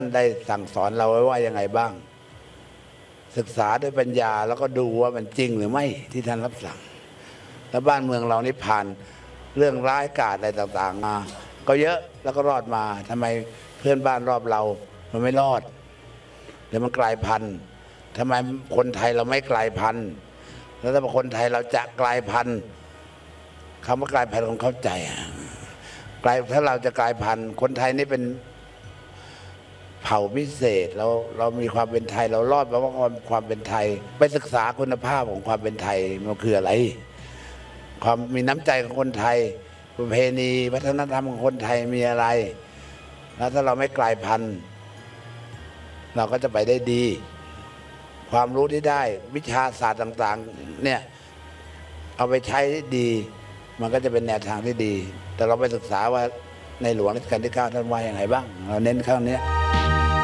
ได้สั่งสอนเราไว้ว่ายังไงบ้างศึกษาด้วยปัญญาแล้วก็ดูว่ามันจริงหรือไม่ที่ท่านรับสั่งแล้วบ้านเมืองเรานี่ผ่านเรื่องร้ายกาจอะไรต่างๆมาก็เยอะแล้วก็รอดมาทำไมเพื่อนบ้านรอบเรามันไม่รอดหรือมันกลายพันธุ์ทำไมคนไทยเราไม่กลายพันธุ์แล้วถ้าคนไทยเราจะกลายพันธุ์คำว่ากลายพันธุ์ของเข้าใจกลายถ้าเราจะกลายพันธุ์คนไทยนี่เป็นเผ่าพิเศษเรามีความเป็นไทยเรารอดเพราะว่าความเป็นไทยไปศึกษาคุณภาพของความเป็นไทยมันคืออะไรความมีน้ำใจของคนไทยประเพณีวัฒนธรรมของคนไทยมีอะไรแล้วถ้าเราไม่กลายพันธุ์เราก็จะไปได้ดีความรู้ที่ได้วิชาศาสตร์ต่างๆเนี่ยเอาไปใช้ดีมันก็จะเป็นแนวทางที่ดีแต่เราไปศึกษาว่าในหลวงรัชกาลที่ 9ท่านว่าอย่างไรบ้างเราเน้นข้างนี้